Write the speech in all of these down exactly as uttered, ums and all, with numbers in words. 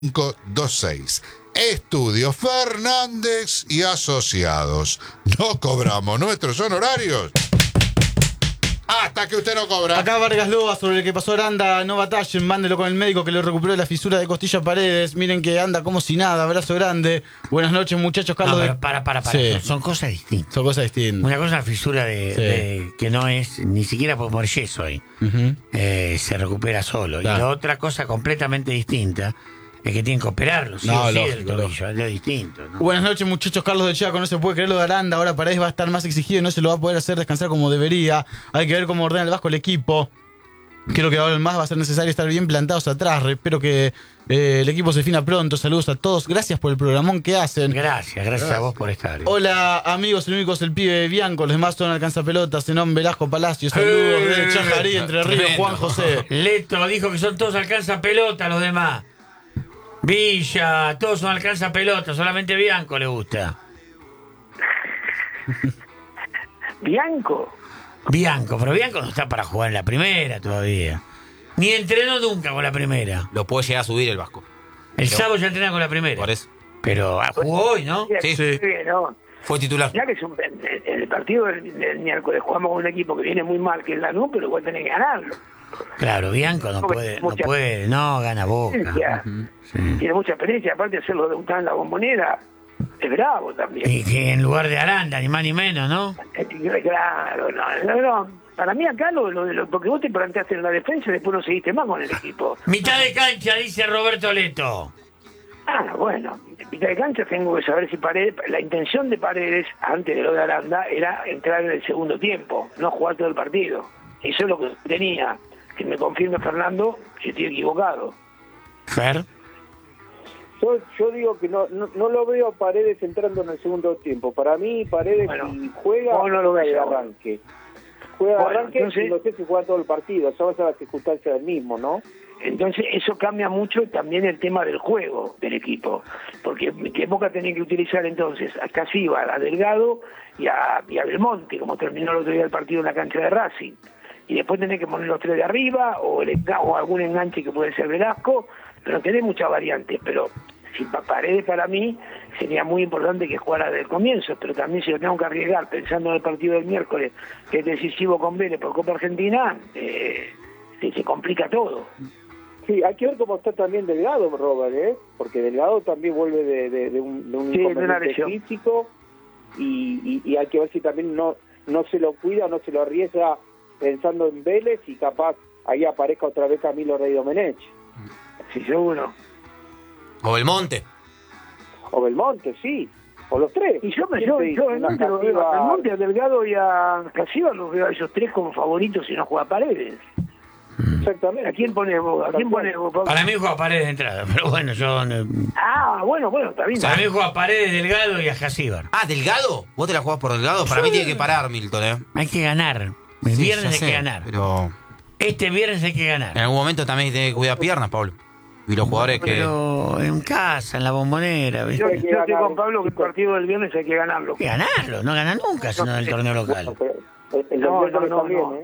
cinco dos seis. Estudio Fernández y Asociados. No cobramos nuestros honorarios hasta que usted no cobra. Acá Vargas Loba, sobre el que pasó Aranda, no batallen, mándelo con el médico que le recuperó la fisura de costilla Paredes. Miren que anda como si nada, abrazo grande. Buenas noches, muchachos. Carlos no, de... pero para, para, para. Sí. Son, son cosas distintas. Son cosas distintas. Una cosa es la fisura de, Sí. de que no es ni siquiera por poner yeso ahí. Uh-huh. Eh, se recupera solo. Claro. Y la otra cosa completamente distinta es que tienen que operarlo. Sí No, o sí, lógico, del tobillo. lógico. Es lo distinto, ¿no? Buenas noches, muchachos. Carlos de Chaco, no se puede creer lo de Aranda. Ahora Paredes va a estar más exigido y no se lo va a poder hacer descansar como debería. Hay que ver cómo ordena el Vasco el equipo. Creo que ahora más va a ser necesario estar bien plantados atrás. Espero que eh, el equipo se defina pronto. Saludos a todos. Gracias por el programón que hacen. Gracias, gracias, gracias a vos por estar. Hola, amigos. El único es el pibe Bianco. Los demás son alcanzapelotas. Zenón Velasco Palacio. Saludos Eh, de Chajarí, Entre Ríos, tremendo. Juan José. Leto dijo que son todos alcanza pelota los demás. Villa, todos son alcanza pelota, solamente Bianco le gusta. Bianco. Bianco, pero Bianco no está para jugar en la primera todavía. Ni entrenó nunca con la primera. Lo puede llegar a subir el Vasco. El Pero- sábado ya entrena con la primera. Por eso. Pero ah, jugó hoy, ¿no? Sí. Sí. Bien, ¿no? Fue titular. Ya que es un, en el partido del, del miércoles jugamos con un equipo que viene muy mal, que es Lanús, pero igual tenés que ganarlo. Claro, Bianco no Porque puede, no mucha- puede, no gana Boca. Ya. Sí. Tiene mucha experiencia, aparte de hacerlo debutar en la Bombonera, es bravo también. Y que en lugar de Aranda, ni más ni menos, ¿no? Eh, Claro, no, no, no. Para mí acá, lo, lo, lo- porque vos te planteaste en la defensa y después no seguiste más con el equipo. Mitad de cancha, dice Roberto Leto. Ah, bueno, en mitad de cancha tengo que saber si Paredes, la intención de Paredes, antes de lo de Aranda, era entrar en el segundo tiempo, no jugar todo el partido. Eso es lo que tenía. Que me confirme Fernando si estoy equivocado. Fer. Yo, yo digo que no, no no lo veo a Paredes entrando en el segundo tiempo. Para mí, Paredes Bueno, si juega, vos no lo juega ves de ahora. arranque. Juega de Bueno, arranque entonces- y no sé si juega todo el partido. Eso va a ser la circunstancia del mismo, ¿no? Entonces eso cambia mucho también el tema del juego del equipo, porque que Boca tenía que utilizar entonces a Casiva, a Delgado y a, y a Belmonte, como terminó el otro día el partido en la cancha de Racing, y después tenés que poner los tres de arriba o, el, enga- o algún enganche que puede ser Velasco, pero tenés muchas variantes, pero si pa- Paredes para mí sería muy importante que jugara desde el comienzo, pero también si lo tengo que arriesgar pensando en el partido del miércoles, que es decisivo con Vélez por Copa Argentina, eh, se, se complica todo. Sí, hay que ver cómo está también Delgado, Robert, ¿eh? Porque Delgado también vuelve de, de, de un, de un Sí, de una inconveniente lesión. físico y, y, y hay que ver si también no no se lo cuida, no se lo arriesga pensando en Vélez y capaz ahí aparezca otra vez Camilo Rey Domenech. Sí, seguro. O Belmonte. O Belmonte, sí. O los tres. Y yo, me, ¿Quién yo, te dice? yo Una realmente lo veo Casiva- a Monte, a Delgado y a Casiva, los veo a ellos tres como favoritos si no juega Paredes. Exactamente. ¿A quién pones vos? ¿A quién pones vos, Pablo? Para mí juega Paredes de entrada, pero bueno, yo... no- Ah, bueno, bueno, está bien. Para mí juega Paredes, Delgado y a Jacíbar. Ah, ¿Delgado? ¿Vos te la jugás por Delgado? Para mí tiene que parar, Milton, ¿eh? Hay que ganar. El Sí, viernes ya hay sé, que ganar. Pero Este viernes hay que en ganar. algún momento también tiene que cuidar piernas, Pablo. Y los jugadores que... Pero en casa, en la bombonera, ¿viste? Yo, Hay que yo estoy ganar, con Pablo que el partido del viernes hay que ganarlo. Hay que ganarlo, no gana nunca, sino en el torneo local. Bueno, pero el, el No, miércoles no, no, también, no. ¿eh?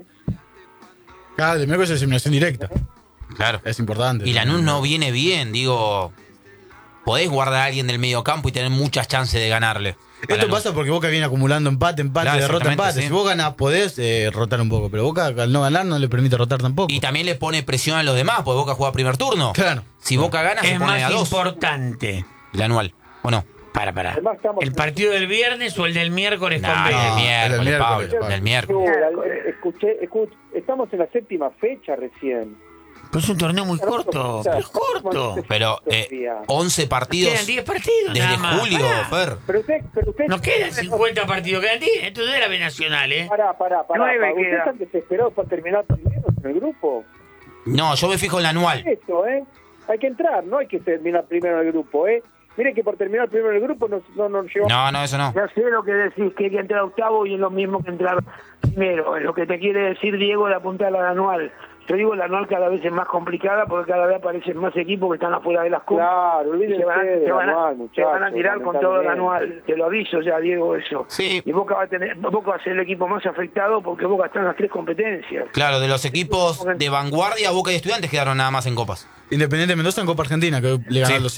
Ah, el miércoles es eliminación directa. Claro. Es importante. Y Lanús no viene bien, digo... Podés guardar a alguien del medio campo y tener muchas chances de ganarle. a Esto Lanús. pasa porque Boca viene acumulando empate, empate, Claro, derrota, exactamente, empate. sí. Si vos ganás, podés eh, rotar un poco, pero Boca al no ganar no le permite rotar tampoco. Y también le pone presión a los demás, porque Boca juega primer turno. Claro. Si Boca gana, se Es pone más a dos. importante. El anual, ¿o no? Para, para. Además estamos- ¿El partido del viernes o el del miércoles No, con el Vélez? del No, miércoles, el del miércoles, Pablo. Pablo. El del miércoles. No, la- escuché, escuché, estamos en la séptima fecha recién. Pues es un torneo muy corto, pero es corto. Pero eh, once partidos Quedan diez partidos desde nada más. julio, Pará. Fer. Pero usted, pero usted No quedan cincuenta partidos, quedan diez. Entonces era B Nacional, ¿eh? Pará, pará, pará. Nueve pará. ¿Ustedes queda. están desesperados por terminar primero en el grupo? No, yo me fijo en el anual. Esto, ¿eh? Hay que entrar, no hay que terminar primero en el grupo, ¿eh? Miren que por terminar primero en el grupo no no, no llevamos... No, no, eso no. Ya sé lo que decís, que hay que entrar octavo y es lo mismo que entrar primero. Es lo que te quiere decir Diego de apuntar al anual. Yo digo, la anual cada vez es más complicada porque cada vez aparecen más equipos que están afuera de las copas. Claro, olvídense Se van, del se van a- anual, se muchachos. van a tirar con todo el anual. Te lo aviso ya, Diego, eso. Sí. Y Boca va a tener, Boca va a ser el equipo más afectado porque Boca está en las tres competencias. Claro, de los equipos de vanguardia, Boca y Estudiantes quedaron nada más en copas. Independiente Mendoza en Copa Argentina, que le ganaron Sí. los